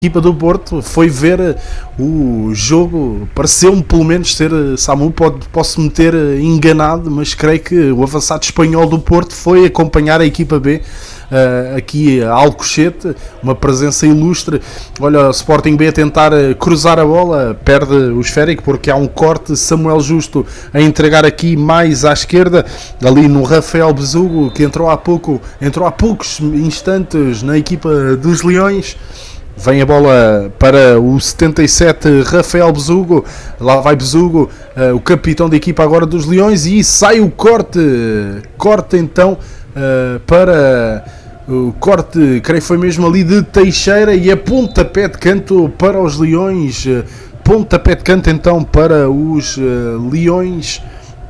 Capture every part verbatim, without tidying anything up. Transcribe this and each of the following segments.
equipa do Porto foi ver o jogo, pareceu-me pelo menos ser Samu, pode, posso-me ter enganado, mas creio que o avançado espanhol do Porto foi acompanhar a equipa B uh, aqui a Alcochete, uma presença ilustre. Olha, o Sporting B a tentar cruzar a bola, perde o esférico porque há um corte, Samuel Justo a entregar aqui mais à esquerda, ali no Rafael Besugo, que entrou há pouco, entrou há poucos instantes na equipa dos Leões. Vem a bola para o setenta e sete, Rafael Besugo. Lá vai Besugo, uh, o capitão da equipa agora dos Leões. E sai o corte. Corte então uh, para o corte, creio que foi mesmo ali de Teixeira. E a pontapé de canto para os Leões. Uh, pontapé de canto então para os uh, Leões.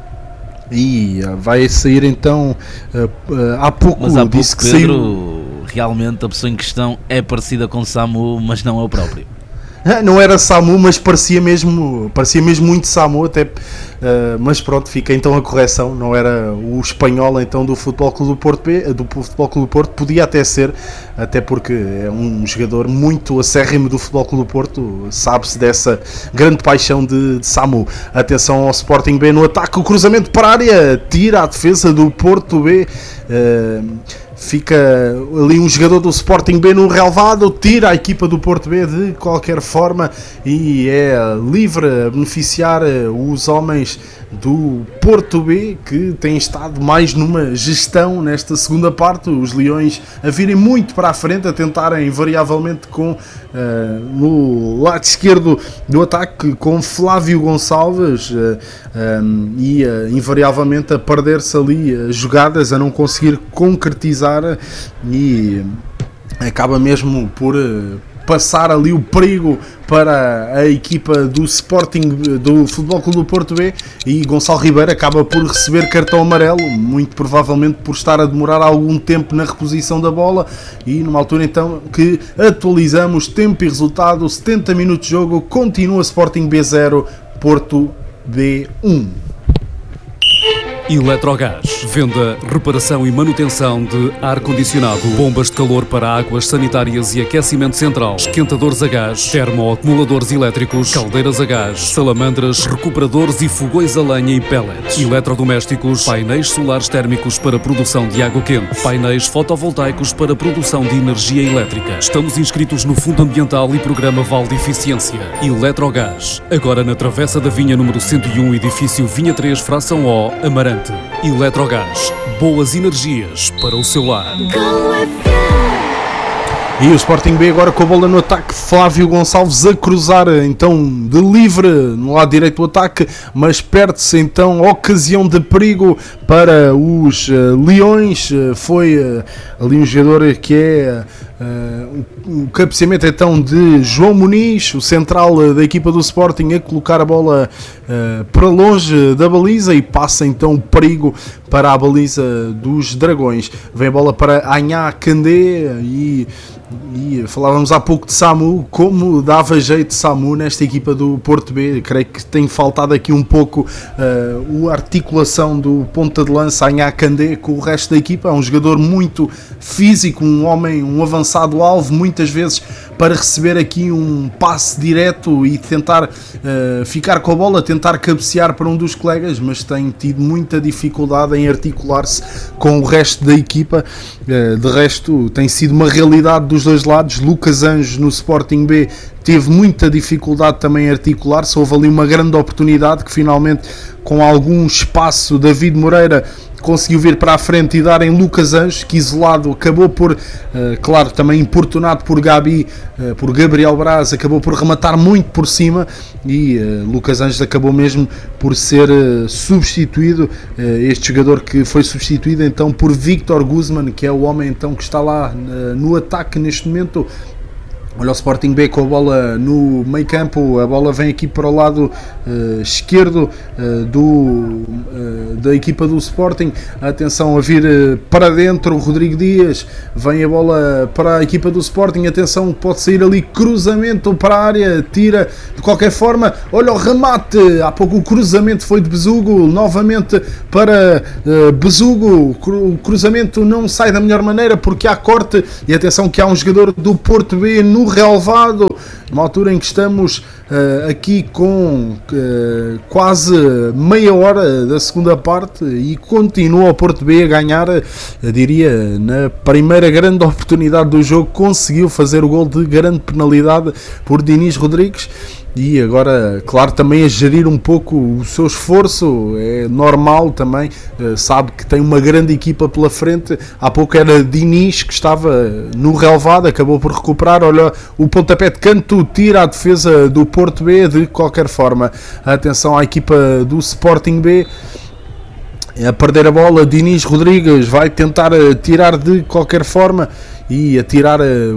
E uh, vai sair então uh, uh, há pouco, mas há pouco disse que Pedro, saiu. Realmente a pessoa em questão é parecida com Samu, mas não é o próprio. Não era Samu, mas parecia mesmo, parecia mesmo muito Samu até, uh, mas pronto, fica então a correção, não era o espanhol então do Futebol Clube do Porto B, do Futebol Clube do Porto, podia até ser, até porque é um jogador muito acérrimo do Futebol Clube do Porto, sabe-se dessa grande paixão de, de Samu. Atenção ao Sporting B no ataque, o cruzamento para a área, tira a defesa do Porto B, uh, fica ali um jogador do Sporting B no relvado, tira a equipa do Porto B de qualquer forma e é livre a beneficiar os homens do Porto B, que têm estado mais numa gestão nesta segunda parte, os Leões a virem muito para a frente, a tentarem variavelmente com uh, no lado esquerdo do ataque com Flávio Gonçalves uh, um, e uh, invariavelmente a perder-se ali uh, jogadas, a não conseguir concretizar e acaba mesmo por uh, passar ali o perigo para a equipa do Sporting, do Futebol Clube do Porto B, e Gonçalo Ribeiro acaba por receber cartão amarelo, muito provavelmente por estar a demorar algum tempo na reposição da bola, e numa altura então que atualizamos tempo e resultado, setenta minutos de jogo, continua Sporting B zero, Porto B um. Eletrogás, venda, reparação e manutenção de ar-condicionado, bombas de calor para águas sanitárias e aquecimento central, esquentadores a gás, termoacumuladores elétricos, caldeiras a gás, salamandras, recuperadores e fogões a lenha e pellets, eletrodomésticos, painéis solares térmicos para produção de água quente, painéis fotovoltaicos para produção de energia elétrica. Estamos inscritos no Fundo Ambiental e Programa Val de Eficiência. Eletrogás, agora na Travessa da Vinha número cento e um, edifício Vinha três, fração O, Amarante. Eletrogás, boas energias para o seu lar. E o Sporting B agora com a bola no ataque, Flávio Gonçalves a cruzar então de livre no lado direito do ataque, mas perde-se então ocasião de perigo para os uh, Leões. Uh, foi uh, ali um jogador que é uh, o, o cabeceamento então de João Muniz, o central uh, da equipa do Sporting, a colocar a bola uh, para longe da baliza e passa então o perigo para a baliza dos Dragões. Vem a bola para Anhá Candé e E falávamos há pouco de Samu, como dava jeito de Samu nesta equipa do Porto B. Creio que tem faltado aqui um pouco uh, a articulação do ponta de lança Anhá Candé com o resto da equipa. É um jogador muito físico, um homem, um avançado alvo, muitas vezes para receber aqui um passe direto e tentar uh, ficar com a bola, tentar cabecear para um dos colegas, mas tem tido muita dificuldade em articular-se com o resto da equipa. Uh, de resto, tem sido uma realidade dos dois lados. Lucas Anjos no Sporting B teve muita dificuldade também em articular-se. Houve ali uma grande oportunidade que finalmente, com algum espaço, David Moreira conseguiu vir para a frente e dar em Lucas Anjos, que isolado acabou por, uh, claro, também importunado por Gabi, uh, por Gabriel Braz, acabou por rematar muito por cima e uh, Lucas Anjos acabou mesmo por ser uh, substituído, uh, este jogador que foi substituído então por Victor Guzman, que é o homem então que está lá uh, no ataque neste momento. Olha o Sporting B com a bola no meio campo, a bola vem aqui para o lado uh, esquerdo uh, do, uh, da equipa do Sporting. Atenção a vir uh, para dentro, Rodrigo Dias, vem a bola para a equipa do Sporting, atenção, pode sair ali, cruzamento para a área, tira de qualquer forma, olha o remate, há pouco o cruzamento foi de Besugo, novamente para uh, Besugo, o cruzamento não sai da melhor maneira porque há corte, e atenção que há um jogador do Porto B no relvado, numa altura em que estamos uh, aqui com uh, quase meia hora da segunda parte e continua o Porto B a ganhar, eu diria, na primeira grande oportunidade do jogo, conseguiu fazer o gol de grande penalidade por Dinis Rodrigues. E agora, claro, também a gerir um pouco o seu esforço, é normal também, sabe que tem uma grande equipa pela frente. Há pouco era Dinis que estava no relvado, acabou por recuperar, olha o pontapé de canto, tira a defesa do Porto B. De qualquer forma, atenção à equipa do Sporting B, a perder a bola, Dinis Rodrigues vai tentar tirar de qualquer forma e a tirar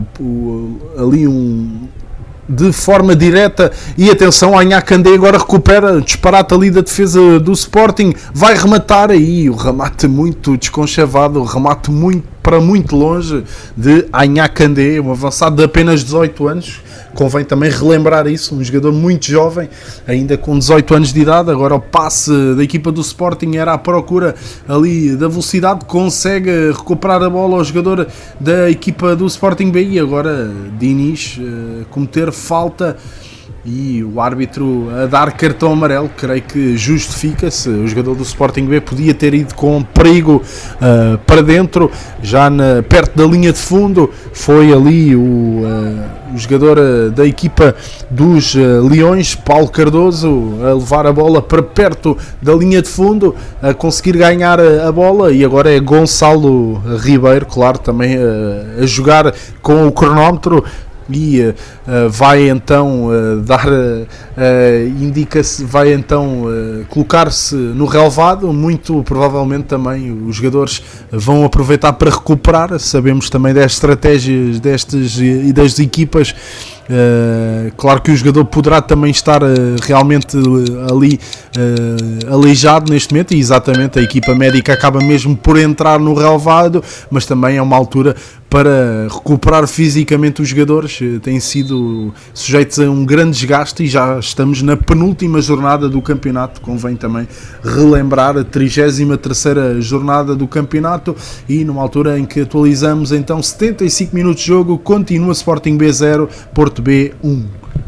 ali um... de forma direta, e atenção, a Anhacandé agora recupera, disparate ali da defesa do Sporting, vai rematar aí, o remate muito desconchavado, o remate muito, para muito longe de Anhacandé, um avançado de apenas dezoito anos, convém também relembrar isso, um jogador muito jovem, ainda com dezoito anos de idade. Agora o passe da equipa do Sporting era à procura ali da velocidade, consegue recuperar a bola ao jogador da equipa do Sporting B, e agora Dinis uh, cometer falta e o árbitro a dar cartão amarelo, creio que justifica-se. O jogador do Sporting B podia ter ido com perigo uh, para dentro, já na, perto da linha de fundo. Foi ali o, uh, o jogador uh, da equipa dos uh, Leões, Paulo Cardoso, a levar a bola para perto da linha de fundo, a conseguir ganhar a, a bola, e agora é Gonçalo Ribeiro, claro, também uh, a jogar com o cronómetro. E uh, vai então uh, dar uh, indica-se, vai então uh, colocar-se no relvado. Muito provavelmente também os jogadores vão aproveitar para recuperar. Sabemos também das estratégias destas e das equipas. Uh, claro que o jogador poderá também estar uh, realmente uh, ali uh, aleijado neste momento, e exatamente a equipa médica acaba mesmo por entrar no relvado, mas também é uma altura para recuperar fisicamente os jogadores. Uh, têm sido sujeitos a um grande desgaste e já estamos na penúltima jornada do campeonato. Convém também relembrar a trigésima terceira jornada do campeonato, e numa altura em que atualizamos então setenta e cinco minutos de jogo, continua Sporting B zero, Porto B um.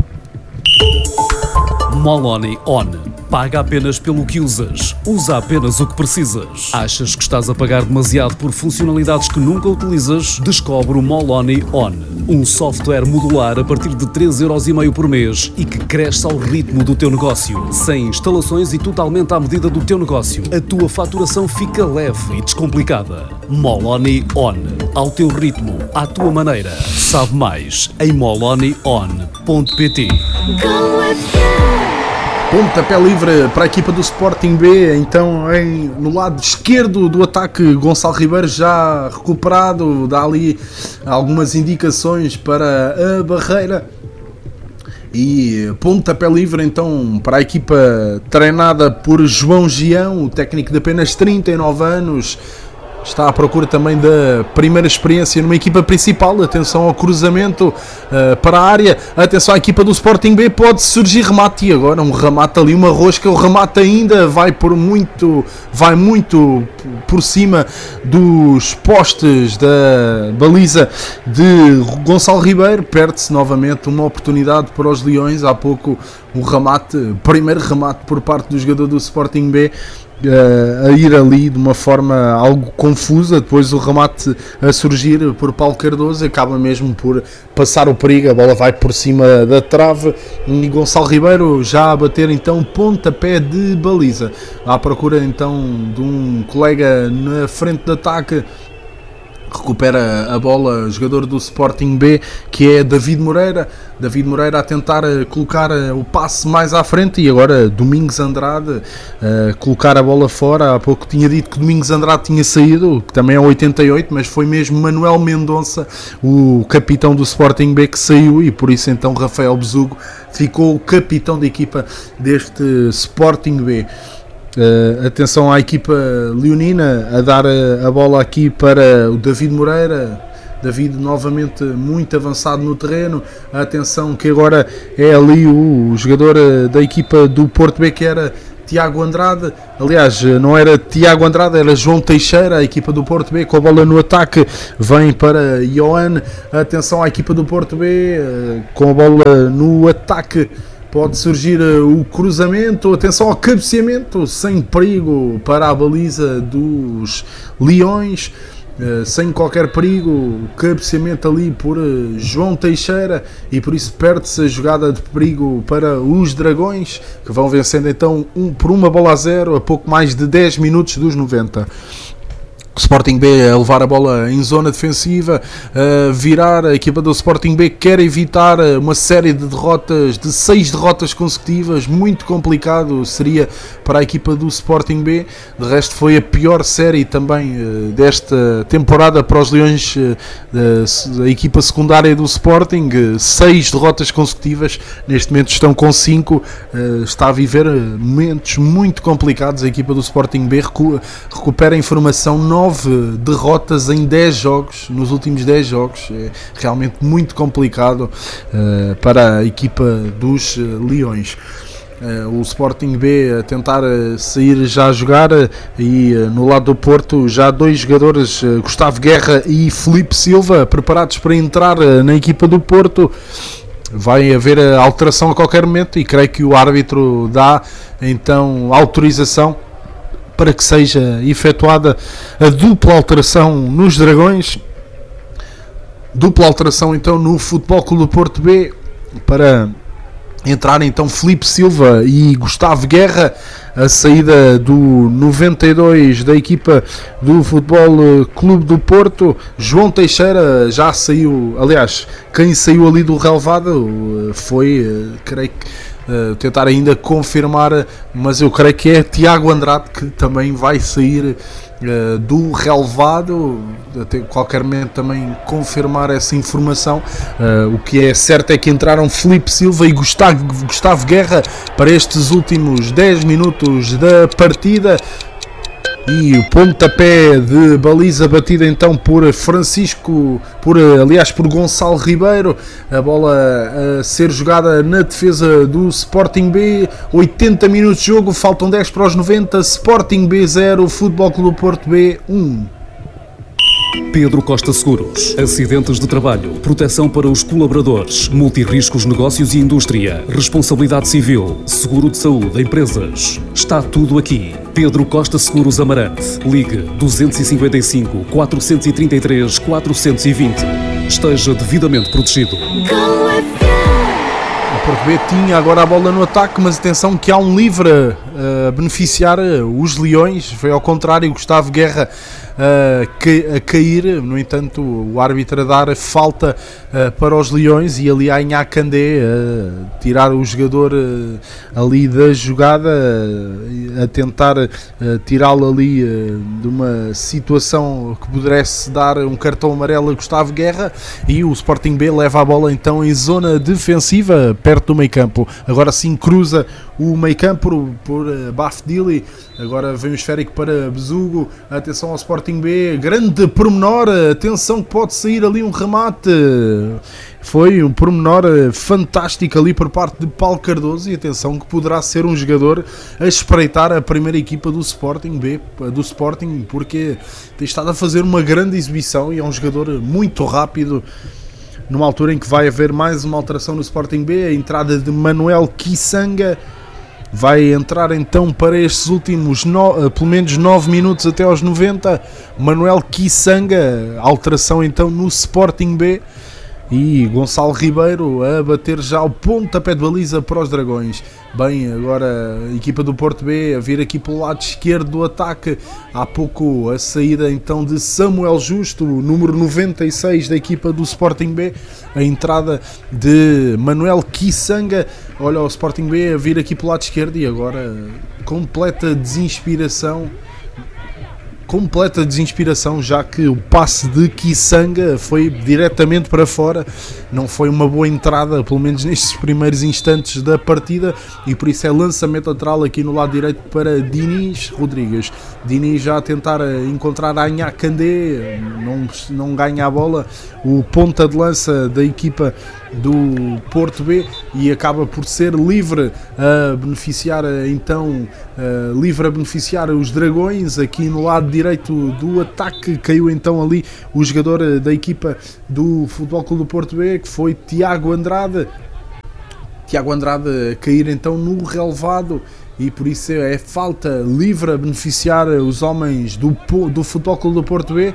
Moloni On. Paga apenas pelo que usas. Usa apenas o que precisas. Achas que estás a pagar demasiado por funcionalidades que nunca utilizas? Descobre o Moloni On. Um software modular a partir de três euros e meio por mês e que cresce ao ritmo do teu negócio. Sem instalações e totalmente à medida do teu negócio. A tua faturação fica leve e descomplicada. Moloni On. Ao teu ritmo, à tua maneira. Sabe mais em moloni on ponto pt. Pontapé livre para a equipa do Sporting B, então em, no lado esquerdo do ataque, Gonçalo Ribeiro já recuperado, dá ali algumas indicações para a barreira. E pontapé livre então para a equipa treinada por João Gião, o técnico de apenas trinta e nove anos. Está à procura também da primeira experiência numa equipa principal. Atenção ao cruzamento uh, para a área. Atenção à equipa do Sporting B. Pode surgir remate. E agora um remate ali, uma rosca. O remate ainda vai por muito, vai muito por cima dos postes da baliza de Gonçalo Ribeiro. Perde-se novamente uma oportunidade para os Leões. Há pouco um remate, primeiro remate por parte do jogador do Sporting B. Uh, a ir ali de uma forma algo confusa, depois o remate a surgir por Paulo Cardoso acaba mesmo por passar o perigo, a bola vai por cima da trave e Gonçalo Ribeiro já a bater então pontapé de baliza, à procura então de um colega na frente de ataque. Recupera a bola, jogador do Sporting B, que é David Moreira. David Moreira a tentar colocar o passe mais à frente, e agora Domingos Andrade a colocar a bola fora. Há pouco tinha dito que Domingos Andrade tinha saído, que também é oitenta e oito, mas foi mesmo Manuel Mendonça, o capitão do Sporting B, que saiu, e por isso então Rafael Besugo ficou o capitão da equipa deste Sporting B. Uh, atenção à equipa leonina a dar a, a bola aqui para o David Moreira. David novamente muito avançado no terreno. Atenção que agora é ali o, o jogador da equipa do Porto B, que era Tiago Andrade, aliás, não era Tiago Andrade, era João Teixeira, a equipa do Porto B, com a bola no ataque, vem para Johan, atenção à equipa do Porto B, com a bola no ataque, pode surgir o cruzamento, atenção ao cabeceamento, sem perigo para a baliza dos Leões, sem qualquer perigo, o cabeceamento ali por João Teixeira, e por isso perde-se a jogada de perigo para os Dragões, que vão vencendo então um, por uma bola a zero a pouco mais de dez minutos dos noventa. Sporting B a levar a bola em zona defensiva, a virar, a equipa do Sporting B quer evitar uma série de derrotas, de seis derrotas consecutivas, muito complicado seria para a equipa do Sporting B, de resto foi a pior série também uh, desta temporada para os Leões, uh, da equipa secundária do Sporting, uh, seis derrotas consecutivas, neste momento estão com cinco, uh, está a viver momentos muito complicados, a equipa do Sporting B recu- recupera a informação nove derrotas em dez jogos, nos últimos dez jogos, é realmente muito complicado uh, para a equipa dos uh, Leões. Uh, o Sporting B a tentar uh, sair já a jogar, uh, e uh, no lado do Porto já dois jogadores, uh, Gustavo Guerra e Filipe Silva, preparados para entrar uh, na equipa do Porto. Vai haver a alteração a qualquer momento e creio que o árbitro dá então autorização para que seja efetuada a dupla alteração nos Dragões, dupla alteração então no Futebol Clube do Porto B, para entrar então Filipe Silva e Gustavo Guerra, a saída do noventa e dois da equipa do Futebol Clube do Porto. João Teixeira já saiu, aliás, quem saiu ali do relevado foi, creio que, Uh, tentar ainda confirmar, mas eu creio que é Tiago Andrade que também vai sair uh, do relevado, até qualquer momento também confirmar essa informação. Uh, o que é certo é que entraram Filipe Silva e Gustavo, Gustavo Guerra para estes últimos dez minutos da partida. E o pontapé de baliza batida então por Francisco, por, aliás por Gonçalo Ribeiro, a bola a ser jogada na defesa do Sporting B, oitenta minutos de jogo, faltam dez para os noventa, Sporting B zero, Futebol Clube Porto B um. Pedro Costa Seguros. Acidentes de trabalho, proteção para os colaboradores, multirriscos, negócios e indústria, responsabilidade civil, seguro de saúde, empresas. Está tudo aqui. Pedro Costa Seguros Amarante. Ligue dois cinco cinco, quatro três três, quatro dois zero. Esteja devidamente protegido. O Porto B tinha agora a bola no ataque, mas atenção que há um livre a beneficiar os Leões, foi ao contrário, Gustavo Guerra a cair, no entanto o árbitro a dar falta para os Leões e ali a Inhacandé a tirar o jogador ali da jogada, a tentar tirá-lo ali de uma situação que pudesse dar um cartão amarelo a Gustavo Guerra, e o Sporting B leva a bola então em zona defensiva, perto do meio campo. Agora sim cruza o meio campo por, por Bafdili, agora vem o esférico para Besugo, atenção ao Sporting B, grande pormenor, atenção que pode sair ali um remate, foi um pormenor fantástico ali por parte de Paulo Cardoso, e atenção que poderá ser um jogador a espreitar a primeira equipa do Sporting B, do Sporting, porque tem estado a fazer uma grande exibição e é um jogador muito rápido, numa altura em que vai haver mais uma alteração no Sporting B, a entrada de Manuel Kisanga. Vai entrar então para estes últimos no, pelo menos nove minutos até aos noventa, Manuel Kisanga, alteração então no Sporting B, e Gonçalo Ribeiro a bater já o pontapé de baliza para os Dragões. Bem, agora a equipa do Porto B a vir aqui pelo lado esquerdo do ataque, há pouco a saída então de Samuel Justo, número noventa e seis da equipa do Sporting B, a entrada de Manuel Kisanga. Olha o Sporting B a vir aqui pelo lado esquerdo e agora completa desinspiração, completa desinspiração, já que o passe de Kisanga foi diretamente para fora, não foi uma boa entrada, pelo menos nestes primeiros instantes da partida, e por isso é lançamento lateral aqui no lado direito para Diniz Rodrigues. Diniz já a tentar encontrar a Inhacandé, não, não ganha a bola, o ponta de lança da equipa do Porto B e acaba por ser livre a beneficiar então uh, livre a beneficiar os Dragões. Aqui no lado direito do ataque caiu então ali o jogador da equipa do Futebol Clube do Porto B, que foi Tiago Andrade. Tiago Andrade a cair então no relevado, e por isso é falta livre a beneficiar os homens do, do Futebol Clube do Porto B.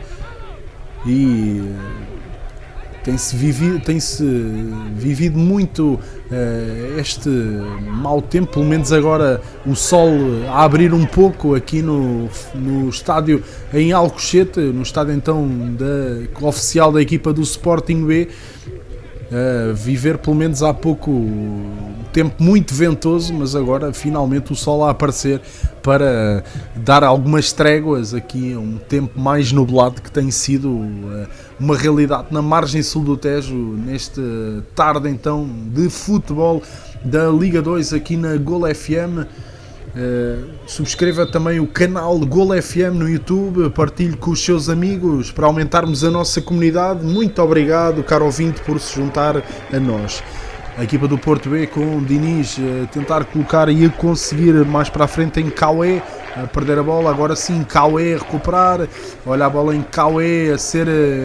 E tem-se vivido, tem-se vivido muito uh, este mau tempo, pelo menos agora o sol a abrir um pouco aqui no, no estádio em Alcochete, no estádio então da, oficial da equipa do Sporting B. Uh, viver pelo menos há pouco tempo muito ventoso, mas agora finalmente o sol a aparecer para dar algumas tréguas aqui a um tempo mais nublado que tem sido uh, uma realidade na margem sul do Tejo nesta tarde então de futebol da Liga dois aqui na Gol F M. Uh, subscreva também o canal Gol F M no YouTube, partilhe com os seus amigos para aumentarmos a nossa comunidade. Muito obrigado, caro ouvinte, por se juntar a nós. A equipa do Porto B com Diniz a tentar colocar e a conseguir mais para a frente em Cauê, a perder a bola, agora sim Cauê a recuperar, olha a bola em Cauê a ser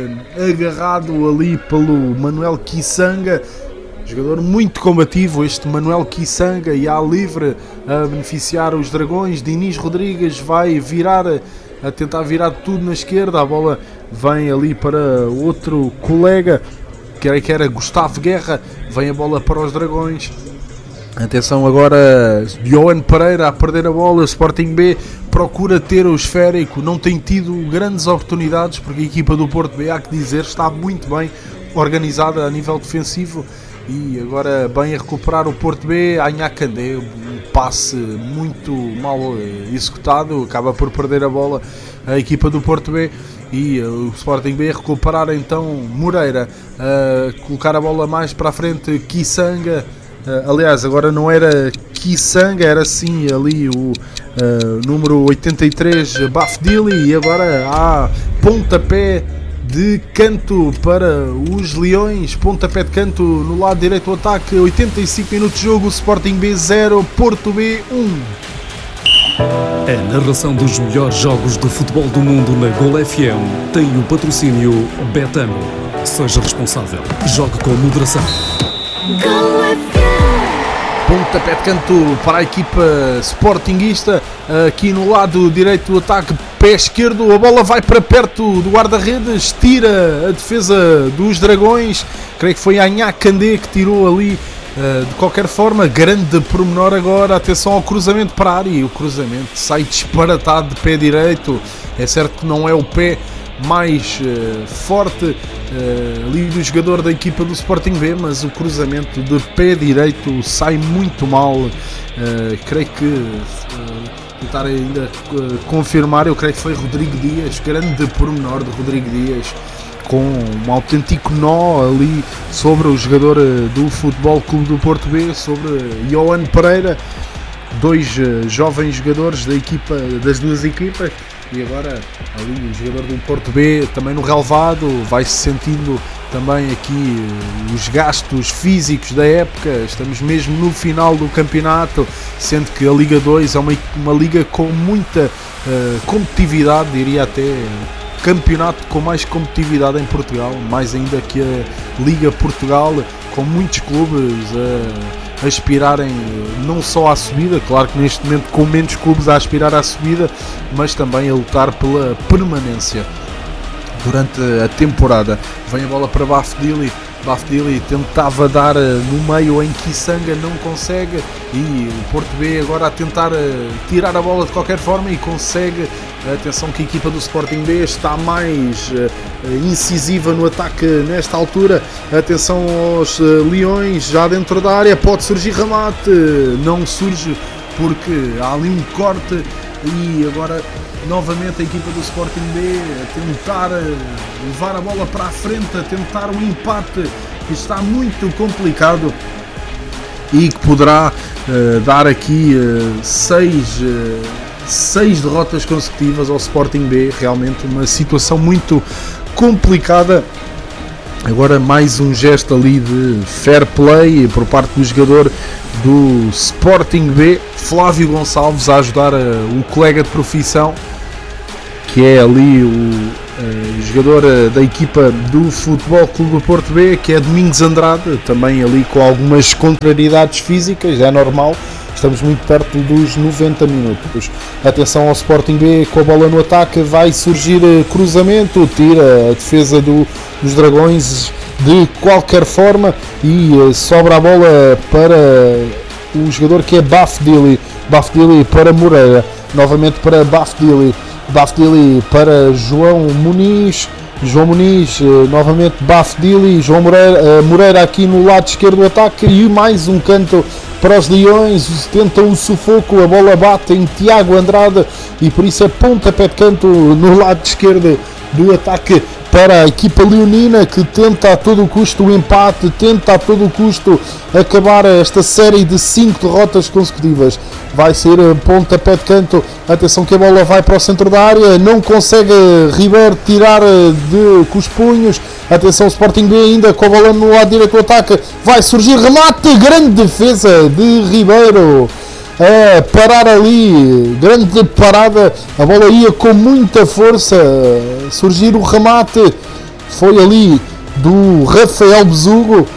agarrado ali pelo Manuel Kisanga. Jogador muito combativo este Manuel Kisanga, e há livre a beneficiar os Dragões. Diniz Rodrigues vai virar, a tentar virar tudo na esquerda, a bola vem ali para outro colega, que era Gustavo Guerra, vem a bola para os Dragões. Atenção agora, Johan Pereira a perder a bola, Sporting B procura ter o esférico, não tem tido grandes oportunidades, porque a equipa do Porto B, há que dizer, está muito bem organizada a nível defensivo. E agora bem a recuperar o Porto B, Anhacandé, um passe muito mal executado, acaba por perder a bola a equipa do Porto B, e o Sporting B a recuperar então Moreira, a colocar a bola mais para a frente, Kisanga, aliás agora não era Kisanga, era sim ali o uh, número oitenta e três, Bafdili, e agora há pontapé de canto para os Leões, pontapé de canto no lado direito do ataque, oitenta e cinco minutos de jogo, Sporting B zero, Porto B um. A narração dos melhores jogos de futebol do mundo na Gol F M tem o patrocínio Betano. Seja responsável, jogue com moderação. Gol F M. Pontapé de canto para a equipa sportinguista, aqui no lado direito do ataque, pé esquerdo, a bola vai para perto do guarda-redes, tira a defesa dos Dragões, creio que foi a Anhacandé que tirou ali, de qualquer forma, grande pormenor agora, atenção ao cruzamento para a área, e o cruzamento sai disparatado de pé direito, é certo que não é o pé mais uh, forte uh, ali do jogador da equipa do Sporting B, mas o cruzamento de pé direito sai muito mal. Uh, creio que uh, tentar ainda uh, confirmar, eu creio que foi Rodrigo Dias, grande pormenor de Rodrigo Dias, com um autêntico nó ali sobre o jogador uh, do Futebol Clube do Porto B, sobre uh, Johan Pereira, dois uh, jovens jogadores da equipa, das duas equipas. E agora ali o jogador do Porto B também no relevado, vai-se sentindo também aqui os gastos físicos da época. Estamos mesmo no final do campeonato, sendo que a Liga dois é uma, uma liga com muita uh, competitividade, diria até campeonato com mais competitividade em Portugal, mais ainda que a Liga Portugal, com muitos clubes uh, a aspirarem não só à subida, claro que neste momento com menos clubes a aspirar à subida, mas também a lutar pela permanência durante a temporada. Vem a bola para Bafdili, Bafdili tentava dar no meio em Kisanga, não consegue, e o Porto B agora a tentar tirar a bola de qualquer forma e consegue. Atenção que a equipa do Sporting B está mais uh, incisiva no ataque nesta altura. Atenção aos uh, Leões, já dentro da área, pode surgir remate, não surge porque há ali um corte, e agora novamente a equipa do Sporting B a tentar uh, levar a bola para a frente, a tentar um empate que está muito complicado e que poderá uh, dar aqui uh, seis... Uh, seis derrotas consecutivas ao Sporting B, realmente uma situação muito complicada Agora mais um gesto ali de fair play por parte do jogador do Sporting B, Flávio Gonçalves, a ajudar uh, o colega de profissão, que é ali o uh, jogador uh, da equipa do Futebol Clube do Porto B, que é Domingos Andrade, também ali com algumas contrariedades físicas, é normal. Estamos muito perto dos noventa minutos. Atenção ao Sporting B com a bola no ataque. Vai surgir cruzamento. Tira a defesa do, dos Dragões de qualquer forma. E uh, sobra a bola para o jogador que é Bafdili. Bafdili para Moreira. Novamente para Bafdili. Bafdili para João Muniz. João Muniz, uh, novamente Bafdili. João Moreira, uh, Moreira aqui no lado esquerdo do ataque. E mais um canto para os Leões, tentam o sufoco, a bola bate em Tiago Andrade e por isso é pontapé de canto no lado esquerdo do ataque para a equipa leonina, que tenta a todo o custo o empate, tenta a todo o custo acabar esta série de cinco derrotas consecutivas. Vai ser pontapé de canto, atenção que a bola vai para o centro da área, não consegue Ribeiro tirar de, com os punhos. Atenção, o Sporting B ainda com a bola no lado direito do ataque, vai surgir remate, grande defesa de Ribeiro, é parar ali, grande parada, a bola ia com muita força, surgir o remate, foi ali do Rafael Besugo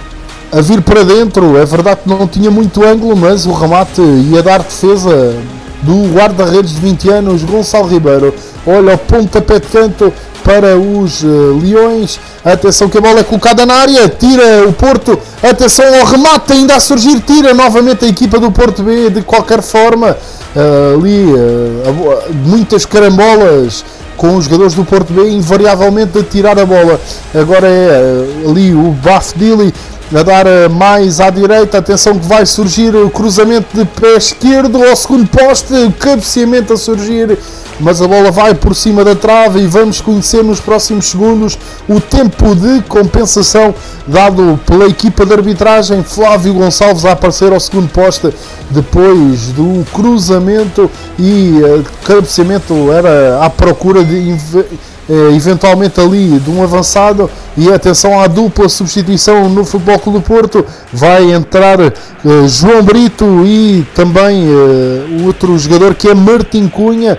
a vir para dentro. É verdade que não tinha muito ângulo, mas o remate ia dar defesa do guarda-redes de vinte anos, Gonçalo Ribeiro. Olha o pontapé de canto para os uh, Leões. Atenção que a bola é colocada na área, tira o Porto, atenção ao remate, ainda a surgir, tira novamente a equipa do Porto B de qualquer forma. Uh, ali uh, muitas carambolas com os jogadores do Porto B, invariavelmente a tirar a bola. Agora é uh, ali o Bafdili a dar uh, mais à direita, atenção que vai surgir o cruzamento de pé esquerdo ao segundo poste, o cabeceamento a surgir, mas a bola vai por cima da trave e vamos conhecer nos próximos segundos o tempo de compensação dado pela equipa de arbitragem. Flávio Gonçalves a aparecer ao segundo poste depois do cruzamento e o uh, cabeceamento era à procura de eventualmente ali de um avançado. E atenção à dupla substituição no Futebol Clube do Porto, vai entrar uh, João Brito e também uh, o outro jogador que é Martim Cunha.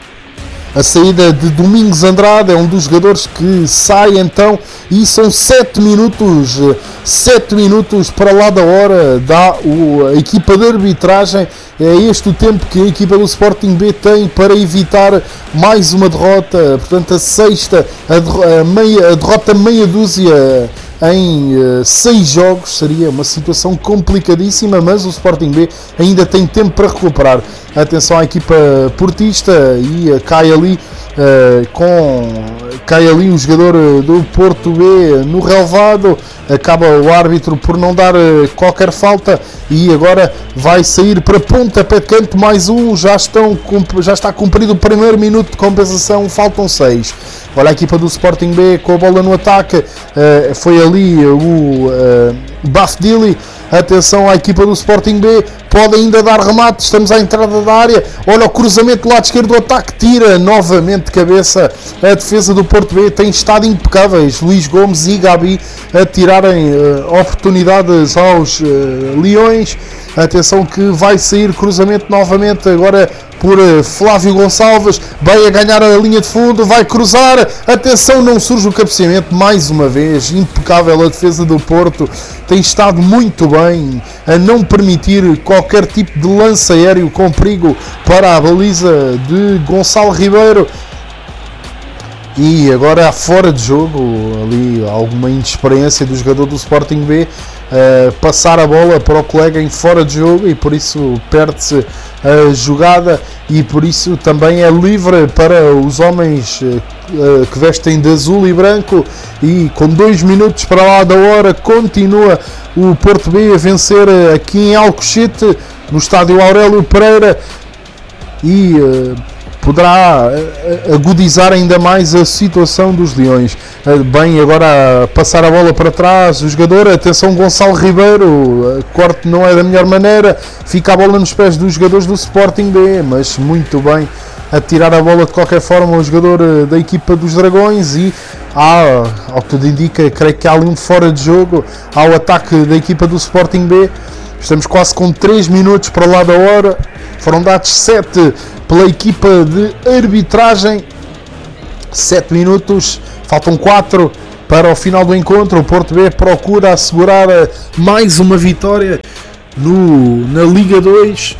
A saída de Domingos Andrade é um dos jogadores que sai então, e são sete minutos, sete minutos para lá da hora, dá o, a equipa de arbitragem. É este o tempo que a equipa do Sporting B tem para evitar mais uma derrota, portanto a sexta, a, derro- a, meia, a derrota meia dúzia em uh, seis jogos, seria uma situação complicadíssima, mas o Sporting B ainda tem tempo para recuperar. Atenção à equipa portista e uh, cai ali uh, com cai ali o jogador do Porto B no relvado, acaba o árbitro por não dar uh, qualquer falta e agora vai sair para pontapé de canto mais um, já, estão, já está cumprido o primeiro minuto de compensação, faltam seis. Olha a equipa do Sporting B com a bola no ataque, uh, foi ali o uh, Bafdili. Atenção à equipa do Sporting B, pode ainda dar remate, estamos à entrada da área, olha o cruzamento do lado esquerdo do ataque, tira novamente de cabeça a defesa do Porto B, tem estado impecáveis Luís Gomes e Gabi a tirarem uh, oportunidades aos uh, Leões. Atenção que vai sair cruzamento novamente agora por Flávio Gonçalves, vai a ganhar a linha de fundo, vai cruzar, atenção, não surge o cabeceamento, mais uma vez, impecável a defesa do Porto, tem estado muito bem a não permitir qualquer tipo de lance aéreo com perigo para a baliza de Gonçalo Ribeiro. E agora fora de jogo, ali alguma inexperiência do jogador do Sporting B, uh, passar a bola para o colega em fora de jogo e por isso perde-se a jogada e por isso também é livre para os homens uh, que vestem de azul e branco. E com dois minutos para lá da hora continua o Porto B a vencer aqui em Alcochete, no estádio Aurélio Pereira, e uh, poderá agudizar ainda mais a situação dos Leões. Bem, agora a passar a bola para trás, o jogador, atenção Gonçalo Ribeiro, corte não é da melhor maneira, fica a bola nos pés dos jogadores do Sporting B, mas muito bem a tirar a bola de qualquer forma o jogador da equipa dos Dragões. E há, ao que tudo indica, creio que há ali um fora de jogo ao ataque da equipa do Sporting B. Estamos quase com três minutos para lá da hora, foram dados sete pela equipa de arbitragem, sete minutos, faltam quatro para o final do encontro. O Porto B procura assegurar mais uma vitória no, na Liga dois,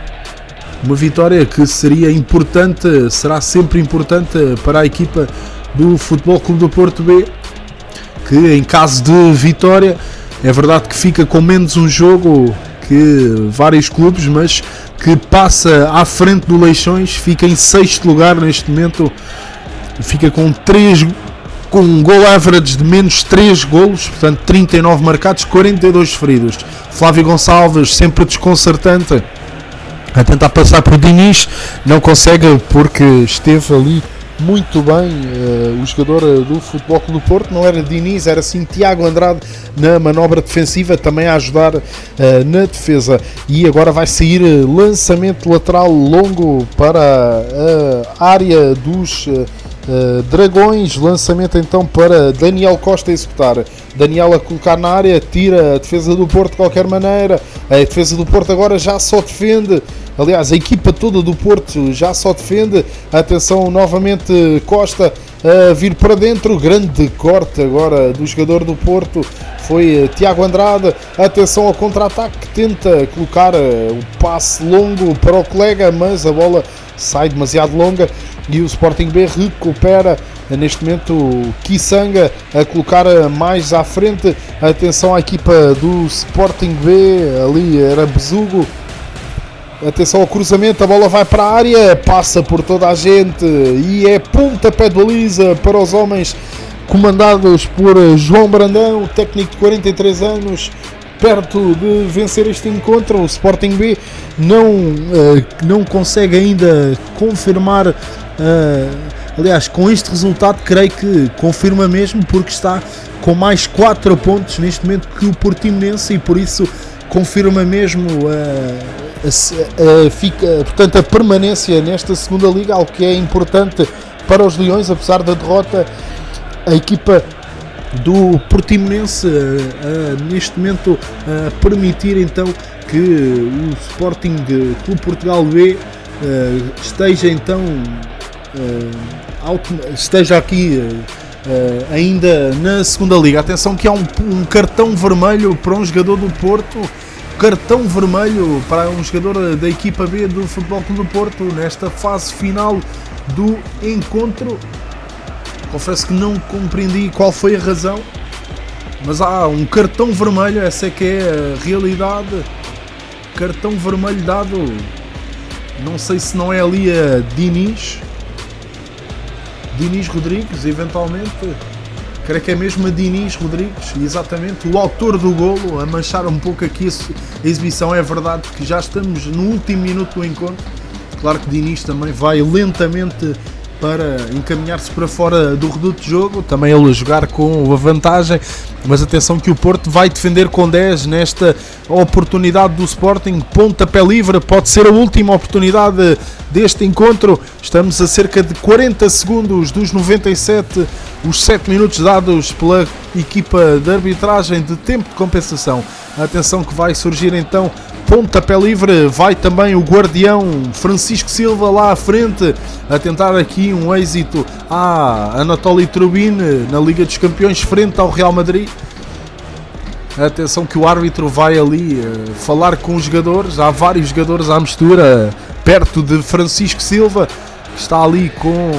uma vitória que seria importante, será sempre importante para a equipa do Futebol Clube do Porto B, que em caso de vitória, é verdade que fica com menos um jogo que vários clubes, mas que passa à frente do Leixões, fica em sexto lugar neste momento, fica com três, com um goal average de menos três golos, portanto trinta e nove marcados, quarenta e dois feridos. Flávio Gonçalves, sempre desconcertante, a tentar passar por Diniz, não consegue porque esteve ali muito bem uh, o jogador uh, do Futebol Clube do Porto. Não era Diniz, era sim Tiago Andrade na manobra defensiva, também a ajudar uh, na defesa. E agora vai sair uh, lançamento lateral longo para a área dos uh, uh, Dragões, lançamento então para Daniel Costa executar. Daniel a colocar na área, tira a defesa do Porto de qualquer maneira. A defesa do Porto agora já só defende. Aliás, a equipa toda do Porto já só defende. Atenção, novamente Costa a vir para dentro. Grande corte agora do jogador do Porto. Foi Tiago Andrade. Atenção ao contra-ataque. Tenta colocar o passe longo para o colega, mas a bola sai demasiado longa. E o Sporting B recupera neste momento Kisanga a colocar mais à frente. Atenção à equipa do Sporting B. Ali era Besugo. Atenção ao cruzamento, a bola vai para a área, passa por toda a gente e é pontapé de baliza para os homens comandados por João Brandão, técnico de quarenta e três anos, perto de vencer este encontro. O Sporting B não, uh, não consegue ainda confirmar, uh, aliás, com este resultado creio que confirma mesmo, porque está com mais quatro pontos neste momento que o Portimonense, e por isso confirma mesmo uh, A, a, fica, portanto, a permanência nesta segunda liga, algo que é importante para os Leões. Apesar da derrota, a equipa do Portimonense a, a, neste momento a permitir então que o Sporting Clube Portugal B a, esteja então a, auto, esteja aqui a, ainda na segunda liga. Atenção que há um, um cartão vermelho para um jogador do Porto. Cartão vermelho para um jogador da equipa B do Futebol Clube do Porto nesta fase final do encontro. Confesso que não compreendi qual foi a razão, mas há um cartão vermelho, essa é que é a realidade. Cartão vermelho dado, não sei se não é ali a Diniz, Diniz Rodrigues, eventualmente. Creio que é mesmo a Diniz Rodrigues, exatamente, o autor do golo, a manchar um pouco aqui a exibição. É verdade que já estamos no último minuto do encontro. Claro que Diniz também vai lentamente para encaminhar-se para fora do reduto de jogo, também ele a jogar com a vantagem, mas atenção que o Porto vai defender com dez nesta oportunidade do Sporting. Pontapé livre, pode ser a última oportunidade deste encontro. Estamos a cerca de quarenta segundos dos noventa e sete, os sete minutos dados pela equipa de arbitragem de tempo de compensação. Atenção que vai surgir então pontapé livre, vai também o guardião Francisco Silva lá à frente a tentar aqui um êxito a Anatoly Trubin na Liga dos Campeões frente ao Real Madrid. Atenção que o árbitro vai ali uh, falar com os jogadores, há vários jogadores à mistura perto de Francisco Silva, que está ali com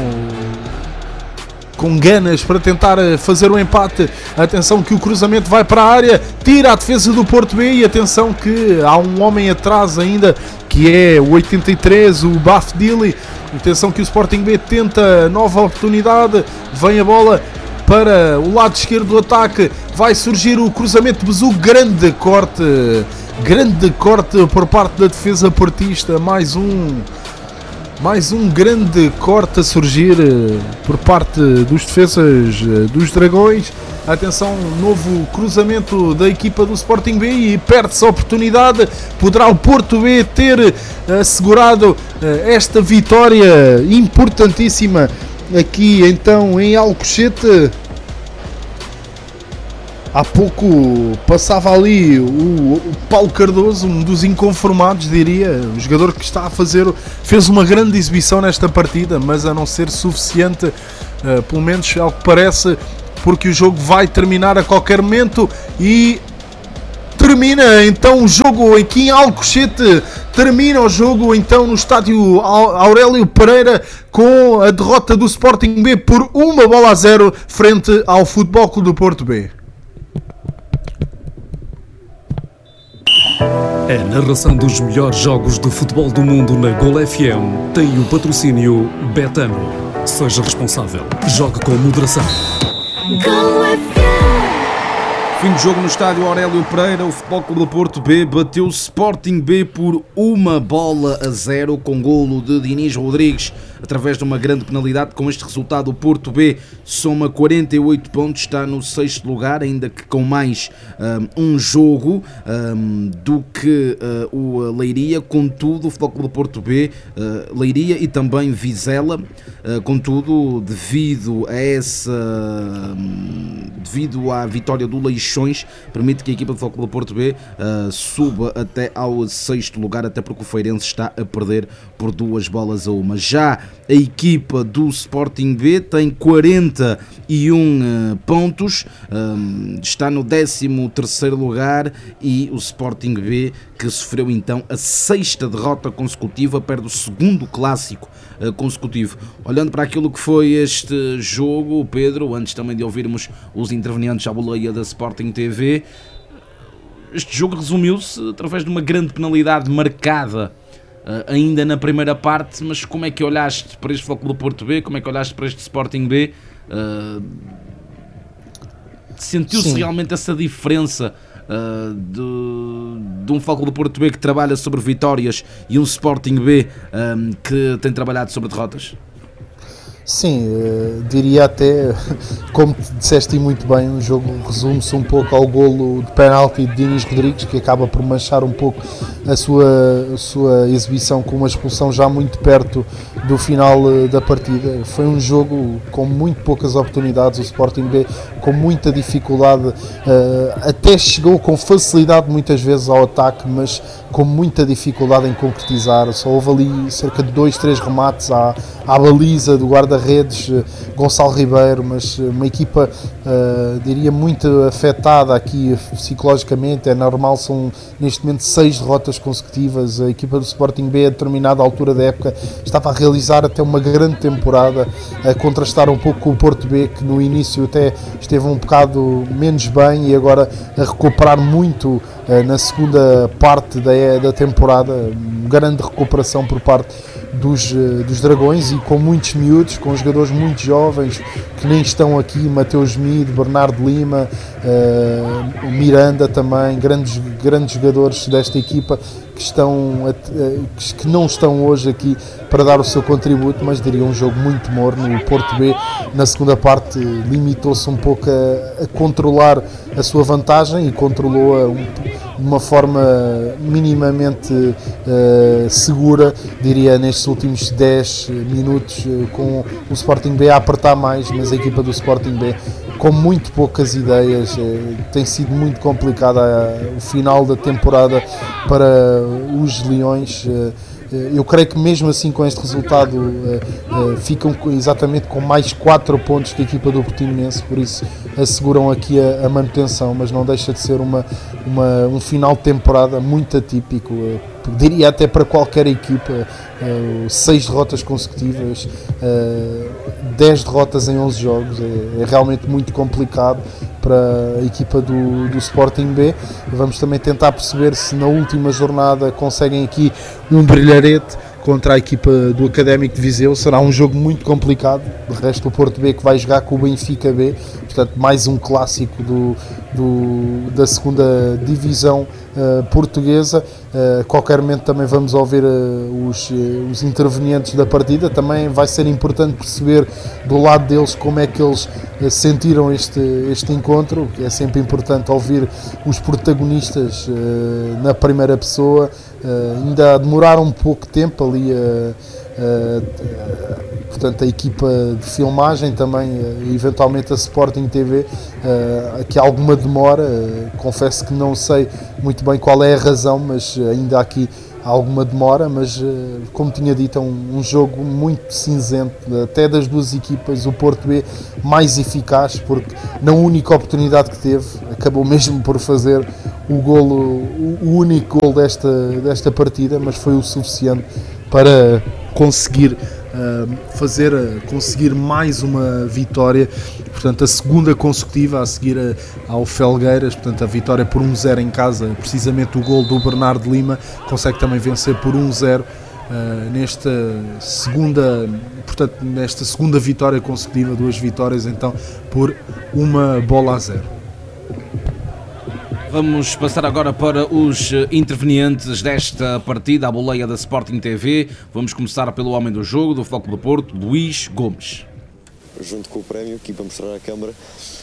com ganas para tentar fazer o empate. Atenção que o cruzamento vai para a área, tira a defesa do Porto B, e atenção que há um homem atrás ainda, que é o oitenta e três, o Bafdili. Atenção que o Sporting B tenta nova oportunidade, vem a bola para o lado esquerdo do ataque, vai surgir o cruzamento de Besugo, grande corte, grande corte por parte da defesa portista, mais um Mais um grande corte a surgir por parte dos defesas dos Dragões. Atenção, novo cruzamento da equipa do Sporting B e perde-se a oportunidade. Poderá o Porto B ter assegurado esta vitória importantíssima aqui então em Alcochete. há pouco passava ali o, o Paulo Cardoso, um dos inconformados, diria, o jogador que está a fazer, fez uma grande exibição nesta partida, mas a não ser suficiente, uh, pelo menos ao que parece, porque o jogo vai terminar a qualquer momento e termina então o jogo aqui em Alcochete, termina o jogo então no estádio Aurélio Pereira com a derrota do Sporting B por uma bola a zero frente ao Futebol Clube do Porto B. A narração dos melhores jogos de futebol do mundo na Gol F M tem o patrocínio Betano. Seja responsável. Jogue com moderação. Go F M. Fim de jogo no estádio Aurélio Pereira, o Futebol Clube do Porto B bateu o Sporting B por uma bola a zero com golo de Dinis Rodrigues através de uma grande penalidade. Com este resultado o Porto B soma quarenta e oito pontos, está no sexto lugar, ainda que com mais um, um jogo um, do que uh, o Leiria. Contudo, o Futebol Clube do Porto B, uh, Leiria e também Vizela, uh, contudo, devido a essa um, devido à vitória do Leixões, permite que a equipa do Futebol Clube do Porto B uh, suba até ao sexto lugar, até porque o Feirense está a perder por duas bolas a uma. Já a equipa do Sporting B tem quarenta e um uh, pontos, um, está no décimo terceiro lugar, e o Sporting B, que sofreu então a sexta derrota consecutiva, perde o segundo clássico uh, consecutivo. Olhando para aquilo que foi este jogo, Pedro, antes também de ouvirmos os intervenientes à boleia da Sporting T V, este jogo resumiu-se através de uma grande penalidade marcada Uh, ainda na primeira parte. Mas como é que olhaste para este Futebol Clube do Porto B? Como é que olhaste para este Sporting B? Uh, sentiu-se Sim. realmente essa diferença uh, de, de um Futebol Clube do Porto B que trabalha sobre vitórias e um Sporting B um, que tem trabalhado sobre derrotas? Sim, uh, diria até, como disseste muito bem, o jogo resume-se um pouco ao golo de penalti de Dinis Rodrigues, que acaba por manchar um pouco a sua, a sua exibição com uma expulsão já muito perto do final uh, da partida. Foi um jogo com muito poucas oportunidades, o Sporting B com muita dificuldade, uh, até chegou com facilidade muitas vezes ao ataque, mas com muita dificuldade em concretizar. Só houve ali cerca de dois, três remates à, à baliza do guarda-redes Gonçalo Ribeiro, mas uma equipa, uh, diria, muito afetada aqui psicologicamente. É normal, são neste momento seis derrotas consecutivas. A equipa do Sporting B, a determinada altura da época, estava a realizar até uma grande temporada, a contrastar um pouco com o Porto B, que no início até esteve um bocado menos bem e agora a recuperar muito uh, na segunda parte da, da temporada. Grande recuperação por parte dos, dos Dragões, e com muitos miúdos, com jogadores muito jovens que nem estão aqui, Mateus Mido, Bernardo Lima, uh, Miranda também, grandes, grandes jogadores desta equipa que, estão, uh, que não estão hoje aqui para dar o seu contributo, mas diria um jogo muito morno. O Porto B na segunda parte limitou-se um pouco a, a controlar a sua vantagem e controlou-a um, de uma forma minimamente uh, segura, diria, nestes últimos dez minutos, uh, com o Sporting B a apertar mais, mas a equipa do Sporting B com muito poucas ideias. Uh, tem sido muito complicado uh, o final da temporada para os Leões. Uh, Eu creio que mesmo assim, com este resultado, uh, uh, ficam exatamente com mais quatro pontos que a equipa do Portimonense, por isso asseguram aqui a, a manutenção, mas não deixa de ser uma, uma, um final de temporada muito atípico, uh, diria até para qualquer equipa. Uh, seis derrotas consecutivas, uh, dez derrotas em onze jogos, é, é realmente muito complicado para a equipa do, do Sporting B. Vamos também tentar perceber se na última jornada conseguem aqui um brilharete contra a equipa do Académico de Viseu. Será um jogo muito complicado. De resto, o Porto B que vai jogar com o Benfica B, portanto mais um clássico do, do, da segunda divisão uh, portuguesa. Uh, a qualquer momento também vamos ouvir uh, os, uh, os intervenientes da partida. Também vai ser importante perceber do lado deles como é que eles uh, sentiram este, este encontro, que é sempre importante ouvir os protagonistas uh, na primeira pessoa. Uh, ainda demoraram um pouco tempo ali a, a, portanto a equipa de filmagem, também eventualmente a Sporting T V, aqui há alguma demora, confesso que não sei muito bem qual é a razão, mas ainda há aqui alguma demora, mas como tinha dito, é um, um jogo muito cinzento, até das duas equipas. O Porto B mais eficaz, porque na única oportunidade que teve, acabou mesmo por fazer o golo, o único golo desta, desta partida, mas foi o suficiente para conseguir uh, fazer, uh, conseguir mais uma vitória, portanto a segunda consecutiva a seguir a, ao Felgueiras, portanto a vitória por um zero em casa, precisamente o gol do Bernardo Lima, consegue também vencer por um zero uh, nesta segunda, portanto nesta segunda vitória consecutiva, duas vitórias então por uma bola a zero. Vamos passar agora para os intervenientes desta partida, a boleia da Sporting T V. Vamos começar pelo homem do jogo, do Futebol Clube do Porto, Luís Gomes. Junto com o prémio, aqui para mostrar à Câmara.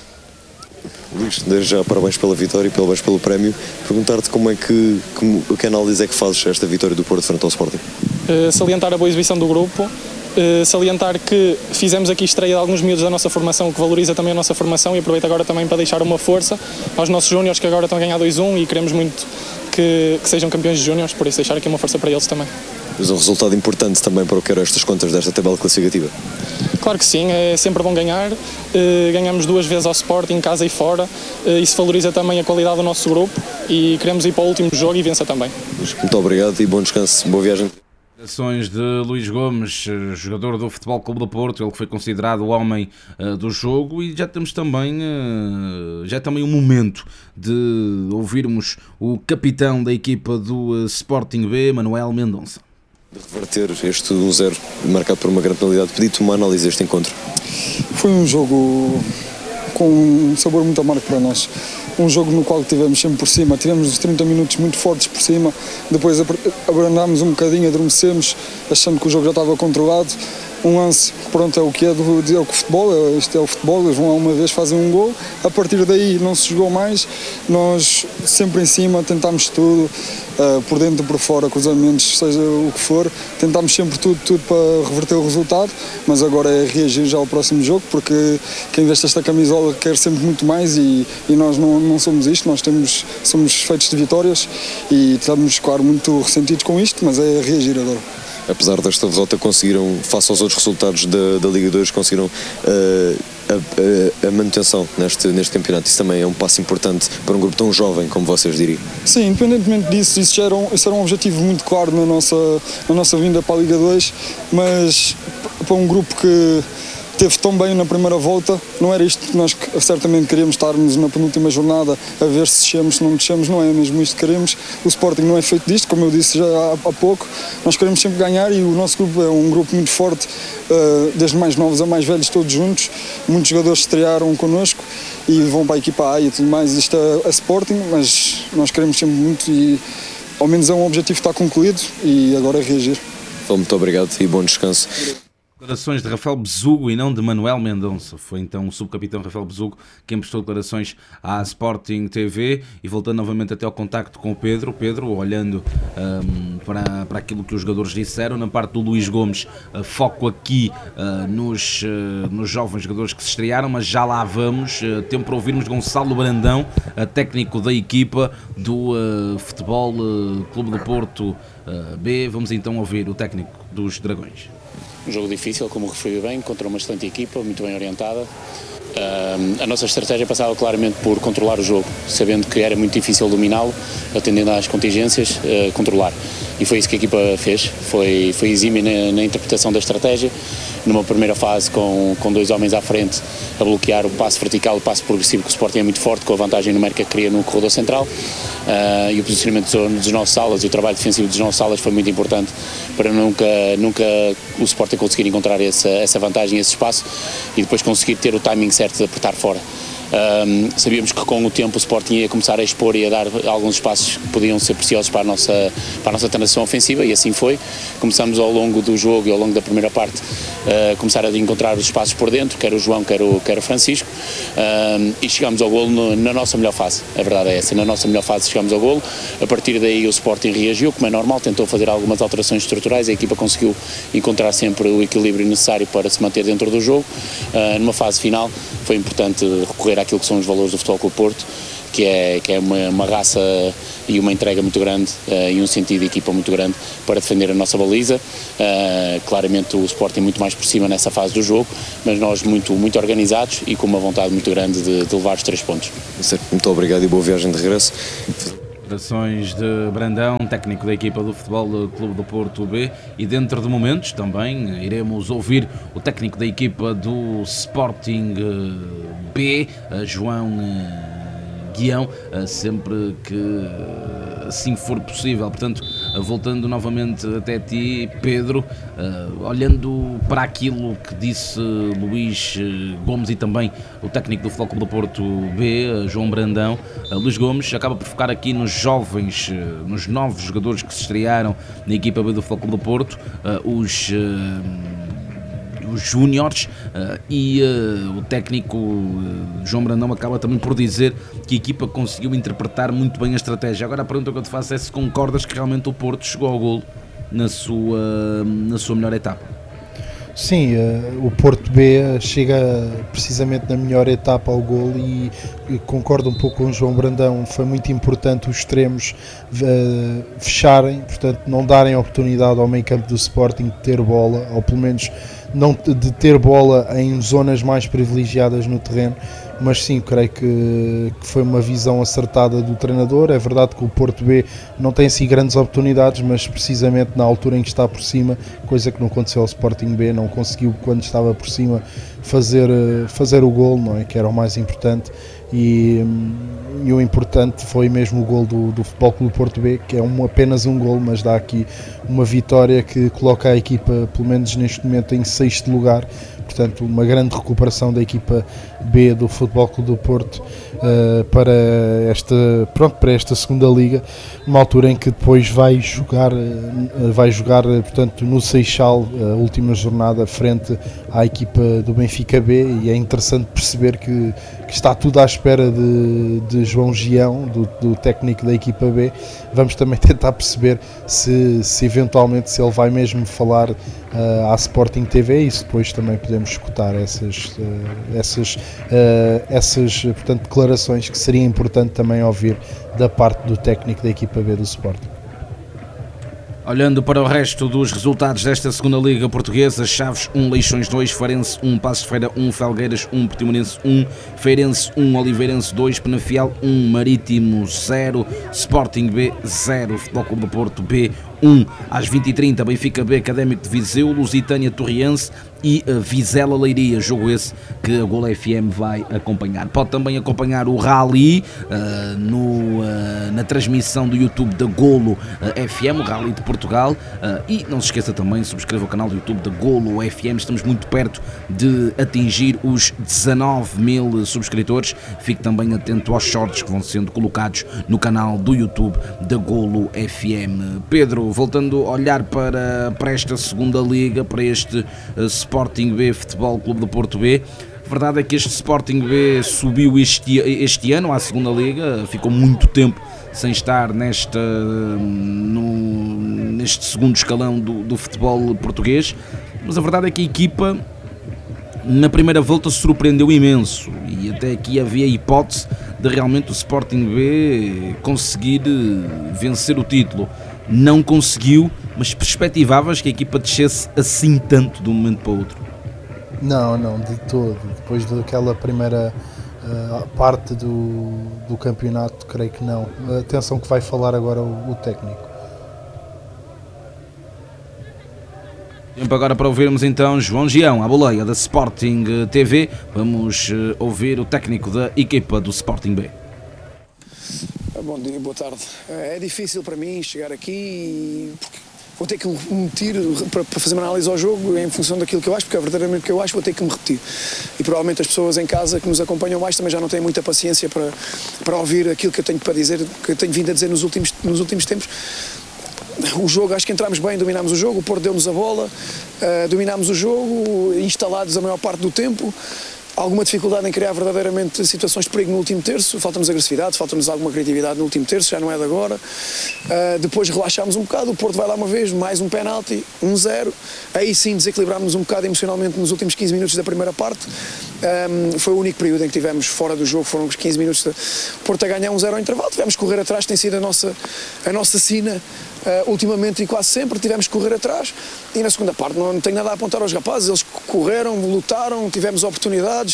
Luís, desde já parabéns pela vitória e parabéns pelo prémio. Perguntar-te como é que, como, que análise é que fazes esta vitória do Porto frente ao Sporting? Uh, salientar a boa exibição do grupo. Uh, salientar que fizemos aqui estreia de alguns miúdos da nossa formação, que valoriza também a nossa formação, e aproveito agora também para deixar uma força aos nossos júniores que agora estão a ganhar dois a um e queremos muito que, que sejam campeões de júniores, por isso deixar aqui uma força para eles também. Mas um resultado importante também para o que eram estas contas desta tabela classificativa. Claro que sim, é sempre bom ganhar, uh, ganhamos duas vezes ao Sporting, em casa e fora, uh, isso valoriza também a qualidade do nosso grupo e queremos ir para o último jogo e vencer também. Muito obrigado e bom descanso, boa viagem. Ações de Luís Gomes, jogador do Futebol Clube do Porto, ele que foi considerado o homem uh, do jogo, e já temos também, uh, já é também um momento de ouvirmos o capitão da equipa do uh, Sporting B, Manuel Mendonça. De reverter este um zero marcado por uma grande penalidade, pedi-te uma análise deste encontro. Foi um jogo com um sabor muito amargo para nós. Um jogo no qual tivemos sempre por cima, tivemos os trinta minutos muito fortes por cima, depois abrandámos um bocadinho, adormecemos, achando que o jogo já estava controlado. Um lance, pronto, é o que é, do, é o que futebol, é, isto é o futebol, eles vão lá uma vez, fazem um gol, a partir daí não se jogou mais, nós sempre em cima tentámos tudo, uh, por dentro, por fora, cruzamentos, seja o que for, tentámos sempre tudo, tudo para reverter o resultado, mas agora é reagir já ao próximo jogo, porque quem veste esta camisola quer sempre muito mais e, e nós não, não somos isto, nós temos, somos feitos de vitórias e estamos, claro, muito ressentidos com isto, mas é reagir agora. Apesar desta derrota, conseguiram, face aos outros resultados da, da Liga dois, conseguiram uh, a, a, a manutenção neste, neste campeonato. Isso também é um passo importante para um grupo tão jovem como vocês diriam. Sim, independentemente disso, isso, já era, um, isso era um objetivo muito claro na nossa, na nossa vinda para a Liga dois, mas para um grupo que teve tão bem na primeira volta, não era isto que nós certamente queríamos, estarmos na penúltima jornada a ver se descemos, se não descemos, não é mesmo isto que queremos. O Sporting não é feito disto, como eu disse já há, há pouco, nós queremos sempre ganhar e o nosso grupo é um grupo muito forte, uh, desde mais novos a mais velhos, todos juntos. Muitos jogadores estrearam connosco e vão para a equipa A e tudo mais, isto é, é Sporting, mas nós queremos sempre muito e ao menos é um objetivo que está concluído e agora é reagir. Muito obrigado e bom descanso. Declarações de Rafael Besugo e não de Manuel Mendonça. Foi então o subcapitão Rafael Besugo quem prestou declarações à Sporting T V. E voltando novamente até ao contacto com o Pedro, Pedro olhando um, para, para aquilo que os jogadores disseram, na parte do Luís Gomes, uh, foco aqui uh, nos, uh, nos jovens jogadores que se estrearam, mas já lá vamos, uh, tempo para ouvirmos Gonçalo Brandão, uh, técnico da equipa do uh, Futebol uh, Clube do Porto uh, B. Vamos então ouvir o técnico dos Dragões. Um jogo difícil, como referiu bem, contra uma excelente equipa, muito bem orientada. Uh, a nossa estratégia passava claramente por controlar o jogo, sabendo que era muito difícil dominá-lo, atendendo às contingências, uh, controlar. E foi isso que a equipa fez, foi, foi exímio na, na interpretação da estratégia, numa primeira fase com, com dois homens à frente a bloquear o passe vertical, o passe progressivo, que o Sporting é muito forte, com a vantagem numérica que cria no corredor central, uh, e o posicionamento dos, dos nossos alas e o trabalho defensivo dos nossos alas foi muito importante para nunca, nunca o Sporting conseguir encontrar essa, essa vantagem, esse espaço, e depois conseguir ter o timing certo de apertar fora. Um, sabíamos que com o tempo o Sporting ia começar a expor e a dar alguns espaços que podiam ser preciosos para a nossa, para a nossa transição ofensiva, e assim foi. Começamos ao longo do jogo e ao longo da primeira parte uh, começar a encontrar os espaços por dentro, quer o João, quer o, quer o Francisco, uh, e chegámos ao golo no, na nossa melhor fase, a verdade é essa, na nossa melhor fase chegámos ao golo, a partir daí o Sporting reagiu, como é normal, tentou fazer algumas alterações estruturais, a equipa conseguiu encontrar sempre o equilíbrio necessário para se manter dentro do jogo. Uh, numa fase final foi importante recorrer àquilo que são os valores do Futebol Clube Porto, que é, que é uma, uma raça e uma entrega muito grande uh, e um sentido de equipa muito grande para defender a nossa baliza. Uh, claramente o Sporting muito mais por cima nessa fase do jogo, mas nós muito, muito organizados e com uma vontade muito grande de, de levar os três pontos. Muito obrigado e boa viagem de regresso. Declarações de Brandão, técnico da equipa do Futebol Clube do Porto B, e dentro de momentos também iremos ouvir o técnico da equipa do Sporting B, João Guião, sempre que assim for possível. Portanto, voltando novamente até ti, Pedro, olhando para aquilo que disse Luís Gomes e também o técnico do Futebol Clube do Porto B, João Brandão, Luís Gomes acaba por focar aqui nos jovens, nos novos jogadores que se estrearam na equipa B do Futebol Clube do Porto, os os júniores, uh, e uh, o técnico uh, João Brandão acaba também por dizer que a equipa conseguiu interpretar muito bem a estratégia. Agora a pergunta que eu te faço é se concordas que realmente o Porto chegou ao golo na sua, na sua melhor etapa. Sim, uh, o Porto B chega precisamente na melhor etapa ao golo e, e concordo um pouco com o João Brandão, foi muito importante os extremos uh, fecharem, portanto não darem oportunidade ao meio campo do Sporting de ter bola, ou pelo menos não de ter bola em zonas mais privilegiadas no terreno, mas sim, creio que, que foi uma visão acertada do treinador. É verdade que o Porto B não tem assim grandes oportunidades, mas precisamente na altura em que está por cima, coisa que não aconteceu ao Sporting B, não conseguiu quando estava por cima fazer, fazer o gol, não é? Que era o mais importante. E, e o importante foi mesmo o gol do, do Futebol Clube Porto B, que é um, apenas um gol, mas dá aqui uma vitória que coloca a equipa, pelo menos neste momento, em sexto lugar. Portanto, uma grande recuperação da equipa B do Futebol Clube do Porto uh, para, esta, pronto, para esta segunda liga, numa altura em que depois vai jogar, uh, vai jogar portanto, no Seixal, a última jornada, frente à equipa do Benfica B, e é interessante perceber que, que está tudo à espera de, de João Guião, do, do técnico da equipa B. Vamos também tentar perceber se, se eventualmente se ele vai mesmo falar uh, à Sporting T V, e depois também podemos escutar essas, uh, essas, uh, essas portanto, declarações que seria importante também ouvir da parte do técnico da equipa B do Sporting. Olhando para o resto dos resultados desta segunda Liga Portuguesa, Chaves um, Leixões dois, Farense um, Passos de Ferreira um, Felgueiras um, Portimonense um, Feirense um, Oliveirense dois, Penafiel um, Marítimo zero, Sporting B zero, Futebol Clube do Porto B um. Às vinte e trinta, Benfica B, Académico de Viseu, Lusitânia Torriense e Vizela Leiria, jogo esse que a Gol F M vai acompanhar. Pode também acompanhar o Rally uh, no, uh, na transmissão do YouTube da Golo uh, F M, o Rally de Portugal, uh, e não se esqueça também, subscreva o canal do YouTube da Golo F M, estamos muito perto de atingir os dezanove mil subscritores. Fique também atento aos shorts que vão sendo colocados no canal do YouTube da Golo F M. Pedro, voltando a olhar para, para esta segunda liga, para este uh, Sporting B Futebol Clube do Porto B, a verdade é que este Sporting B subiu este, este ano à segunda liga, ficou muito tempo sem estar nesta, no, neste segundo escalão do, do futebol português, mas a verdade é que a equipa na primeira volta surpreendeu imenso, e até aqui havia a hipótese de realmente o Sporting B conseguir vencer o título. Não conseguiu, mas perspectivavas que a equipa descesse assim tanto de um momento para o outro? Não, não, de todo. Depois daquela primeira uh, parte do, do campeonato, creio que não. Atenção que vai falar agora o, o técnico. Tempo agora para ouvirmos então João Guião, à boleia da Sporting T V. Vamos uh, ouvir o técnico da equipa do Sporting B. Bom dia, boa tarde. É difícil para mim chegar aqui porque vou ter que me repetir para fazer uma análise ao jogo em função daquilo que eu acho, porque é verdadeiramente o que eu acho, vou ter que me repetir. E provavelmente as pessoas em casa que nos acompanham mais também já não têm muita paciência para, para ouvir aquilo que eu tenho para dizer, que eu tenho vindo a dizer nos últimos, nos últimos tempos. o jogo, acho que entramos bem, dominámos o jogo, o Porto deu-nos a bola, uh, dominámos o jogo, instalados a maior parte do tempo. Alguma dificuldade em criar verdadeiramente situações de perigo no último terço, falta-nos agressividade, falta-nos alguma criatividade no último terço, já não é de agora. Uh, depois relaxámos um bocado, o Porto vai lá uma vez, mais um penalti, um zero. Aí sim desequilibrámos um bocado emocionalmente nos últimos quinze minutos da primeira parte. Um, foi o único período em que tivemos fora do jogo, foram os quinze minutos de Porto a ganhar um zero ao intervalo. Tivemos que correr atrás, tem sido a nossa, a nossa sina. Uh, ultimamente e quase sempre tivemos que correr atrás, e na segunda parte não, não tenho nada a apontar aos rapazes, eles correram, lutaram, tivemos oportunidades,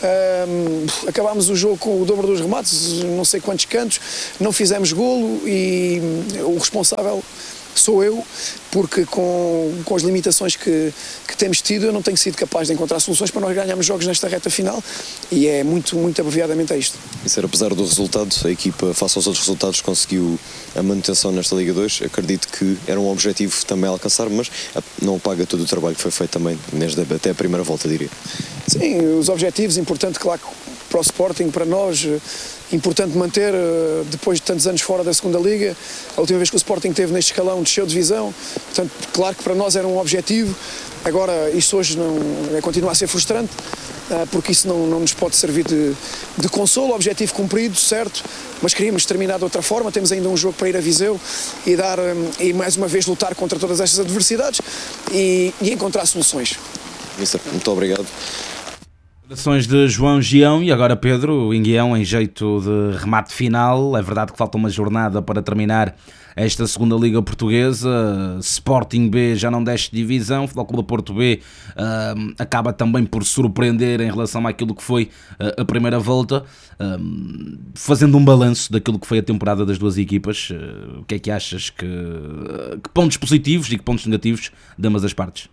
uh, acabámos o jogo com o dobro dos remates, não sei quantos cantos, não fizemos golo, e o responsável sou eu, porque com, com as limitações que, que temos tido, eu não tenho sido capaz de encontrar soluções para nós ganharmos jogos nesta reta final, e é muito, muito abreviadamente a isto. Isso era, apesar do resultado, a equipa, face aos outros resultados, conseguiu a manutenção nesta Liga dois. Acredito que era um objetivo também a alcançar, mas não paga todo o trabalho que foi feito também, desde até a primeira volta, diria. Sim, os objetivos, importante, claro, para o Sporting, para nós, importante manter, depois de tantos anos fora da segunda Liga. A última vez que o Sporting esteve neste escalão, desceu de divisão, portanto, claro que para nós era um objetivo. Agora, isto hoje não, continua a ser frustrante, porque isso não, não nos pode servir de, de consolo. Objetivo cumprido, certo, mas queríamos terminar de outra forma. Temos ainda um jogo para ir a Viseu e, dar, e mais uma vez lutar contra todas estas adversidades e, e encontrar soluções. Mister, muito obrigado. Declarações de João Gião e agora Pedro Inguião em jeito de remate final. É verdade que falta uma jornada para terminar esta segunda Liga Portuguesa. Sporting B já não desce de divisão, Futebol Clube Porto B uh, acaba também por surpreender em relação àquilo que foi uh, a primeira volta, uh, fazendo um balanço daquilo que foi a temporada das duas equipas. Uh, o que é que achas que, uh, que pontos positivos e que pontos negativos de ambas as partes?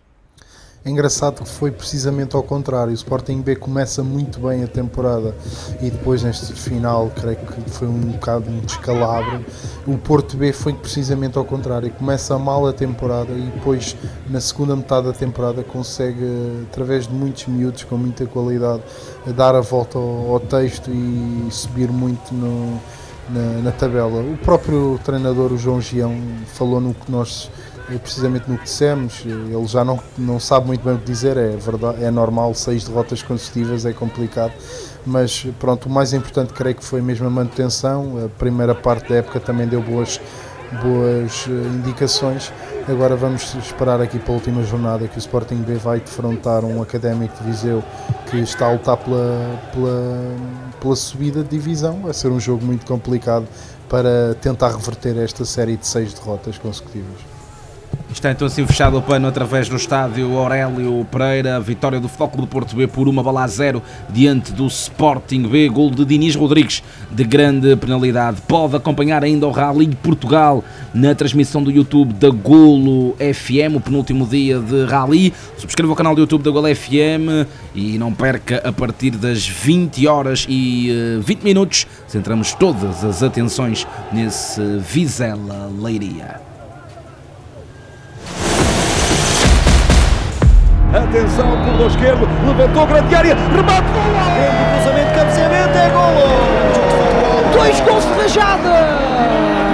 É engraçado que foi precisamente ao contrário. O Sporting B começa muito bem a temporada e depois neste final creio que foi um bocado um descalabro. O Porto B foi precisamente ao contrário, começa mal a temporada e depois na segunda metade da temporada consegue, através de muitos miúdos com muita qualidade, dar a volta ao, ao texto e subir muito no, na, na tabela. O próprio treinador, o João Gião, falou no que nós precisamente no que dissemos. Ele já não, não sabe muito bem o que dizer, é verdade, é normal, seis derrotas consecutivas é complicado, mas pronto, o mais importante creio que foi mesmo a manutenção. A primeira parte da época também deu boas, boas indicações. Agora vamos esperar aqui para a última jornada, que o Sporting B vai defrontar um Académico de Viseu que está a lutar pela, pela, pela subida de divisão. Vai ser um jogo muito complicado para tentar reverter esta série de seis derrotas consecutivas. Está então assim fechado o pano através do estádio Aurélio Pereira. Vitória do Futebol Clube do Porto B por uma bola a zero diante do Sporting B. Gol de Dinis Rodrigues de grande penalidade. Pode acompanhar ainda o Rally Portugal na transmissão do YouTube da Golo F M, o penúltimo dia de Rally. Subscreva o canal do YouTube da Golo F M e não perca, a partir das vinte horas e vinte minutos, centramos todas as atenções nesse Vizela Leiria. Atenção, corredor esquerdo, levantou grande área, remate, golo! Cruzamento, cabeceamento, é golo! Dois gols de rajada!